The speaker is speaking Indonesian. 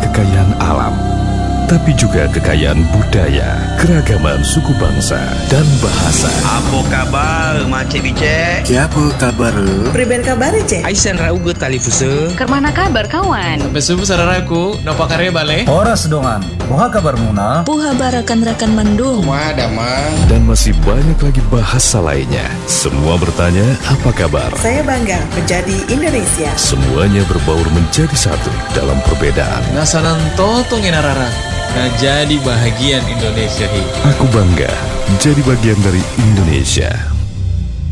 kekayaan alam, tapi juga kekayaan budaya, keragaman suku bangsa, dan bahasa. Apa kabar, Macik Bicek? Siapa kabar? Priben kabar Cek? Aisan rauget tali fuse. Kermana kabar kawan? Sampai subuh sararaku, nopo karya bale? Horas dongan, moha kabar muna? Puha barakan-rakan mandung. Dan masih banyak lagi bahasa lainnya. Semua bertanya, apa kabar? Saya bangga menjadi Indonesia. Semuanya berbaur menjadi satu dalam perbedaan. Ngasanan totong inarara. Nah jadi bahagian Indonesia hi. Aku bangga jadi bagian dari Indonesia.